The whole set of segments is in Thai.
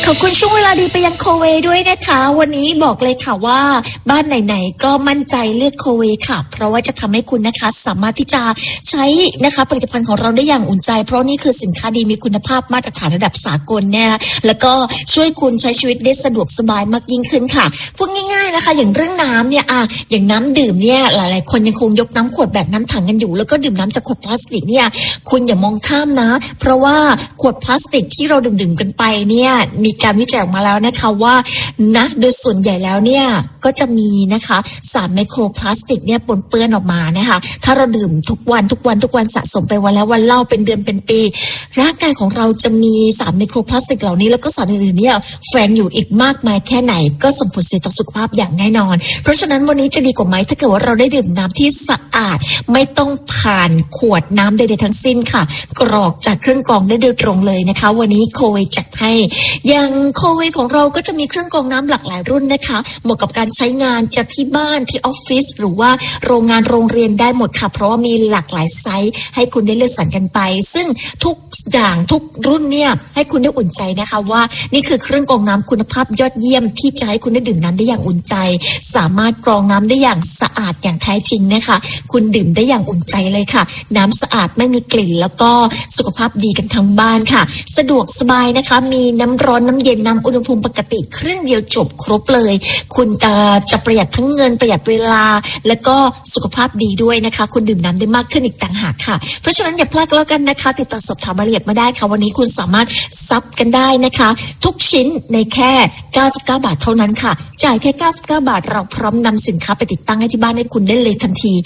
ขอบคุณช่วงเวลาดีไปยังโคเวด้วยนะคะวันนี้บอกเลยค่ะว่าบ้านไหนๆก็มั่นใจเลือกโคเวค่ะเพราะว่าจะทำให้คุณนะคะสามารถที่จะใช้นะคะผลิตภัณฑ์ของเราได้อย่างอุ่นใจเพราะนี่คือสินค้าดีมีคุณภาพมาตรฐานระดับสากลเนี่ยแล้วก็ช่วยคุณใช้ชีวิตได้สะดวกสบายมากยิ่งขึ้นค่ะพูดง่ายๆนะคะอย่างเรื่องน้ำเนี่ยอย่างน้ำดื่มเนี่ยหลายๆคนยังคงยกน้ำขวดแบบน้ำถังกันอยู่แล้วก็ดื่มน้ำจากขวดพลาสติกเนี่ยคุณอย่ามองข้ามนะเพราะว่าขวดพลาสติกที่เราดื่มกันไปเนี่ยมีการวิจัยออกมาแล้วนะคะว่านะโดยส่วนใหญ่แล้วเนี่ยก็จะมีนะคะสารไมโครพลาสติกเนี่ยปนเปื้อนออกมานะคะถ้าเราดื่มทุกวันสะสมไปวันแล้ววันเล่าเป็นเดือนเป็นปีร่างกายของเราจะมีสารไมโครพลาสติกเหล่านี้แล้วก็สารอื่นๆเนี่ยแฝงอยู่อีกมากมายแค่ไหนก็ส่งผลเสียต่อสุขภาพอย่างแน่นอนเพราะฉะนั้นวันนี้จะดีกว่าไหมถ้าเกิดว่าเราได้ดื่มน้ำที่สะอาดไม่ต้องผ่านขวดน้ำใดๆทั้งสิ้นค่ะกรอกจากเครื่องกรองได้โดยตรงเลยนะคะวันนี้โคเวจัดให้อย่างโคเวของเราก็จะมีเครื่องกรองน้ำหลากหลายรุ่นนะคะเหมาะกับการใช้งานจะที่บ้านที่ออฟฟิศหรือว่าโรงงานโรงเรียนได้หมดค่ะเพราะว่ามีหลากหลายไซส์ให้คุณได้เลือกสรรกันไปซึ่งทุกอย่างทุกรุ่นเนี่ยให้คุณได้อุ่นใจนะคะว่านี่คือเครื่องกรองน้ำคุณภาพยอดเยี่ยมที่จะให้คุณได้ดื่มน้ำได้อย่างอุ่นใจสามารถกรองน้ำได้อย่างสะอาดอย่างแท้จริงนะคะคุณดื่มได้อย่างอุ่นใจเลยค่ะน้ำสะอาดไม่มีกลิ่นแล้วก็สุขภาพดีกันทั้งบ้านค่ะสะดวกสบายนะคะมีน้ำร้อนน้ำเย็นน้ำอุณหภูมิปกติเครื่องเดียวจบครบเลยคุณจะประหยัดทั้งเงินประหยัดเวลาและก็สุขภาพดีด้วยนะคะคุณดื่มน้ำได้มากขึ้นอีกต่างหากค่ะเพราะฉะนั้นอย่าพลาดแล้วกันนะคะติดต่อสอบถามรายละเอียดมาได้ค่ะวันนี้คุณสามารถซับกันได้นะคะทุกชิ้นในแค่99 บาทเท่านั้นค่ะจ่ายแค่99 บาทเราพร้อมนำสินค้าไปติดตั้งให้ที่บ้านให้คุณได้เลยทันที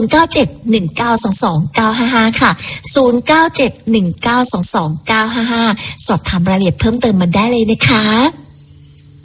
0971922955ค่ะ0971922955สอบถามรายละเอียดเพิ่มเติมมาได้เลยนะคะ